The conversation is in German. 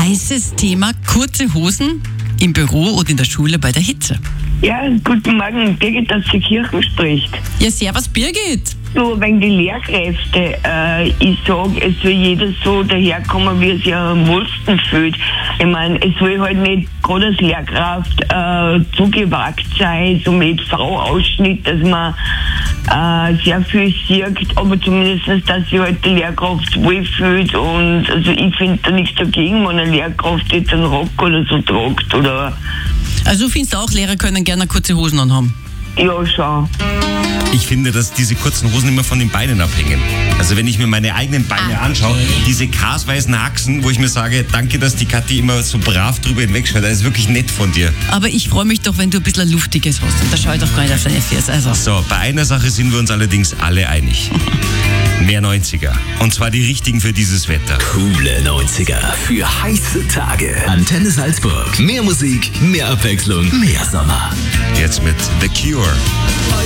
heißes Thema, kurze Hosen im Büro oder in der Schule bei der Hitze. Ja, guten Morgen, Birgit aus der Kirche spricht. Ja, servus Birgit. So, wegen die Lehrkräfte, ich sage, es soll jeder so daherkommen, wie er sich am wohlsten fühlt. Ich meine, es soll halt nicht gerade als Lehrkraft zugewagt sein, so mit V-Ausschnitt, dass man sehr viel sieht, aber zumindest, dass sich halt die Lehrkraft wohlfühlt. Und also ich finde da nichts dagegen, wenn eine Lehrkraft jetzt einen Rock oder so tragt. Oder Also du findest auch, Lehrer können gerne kurze Hosen anhaben? ja, schon. Ich finde, dass diese kurzen Hosen immer von den Beinen abhängen. Also wenn ich mir meine eigenen Beine anschaue, diese kasweißen Achsen, wo ich mir sage, danke, dass die Kathi immer so brav drüber hinwegschaut. Das ist wirklich nett von dir. Aber ich freue mich doch, wenn du ein bisschen ein luftiges hast. Und da schaue ich doch gar nicht auf deine Füße. Also. So, bei einer Sache sind wir uns allerdings alle einig. Mehr 90er. Und zwar die richtigen für dieses Wetter. Coole 90er für heiße Tage. Antenne Salzburg. Mehr Musik, mehr Abwechslung, mehr Sommer. Jetzt mit The Cure.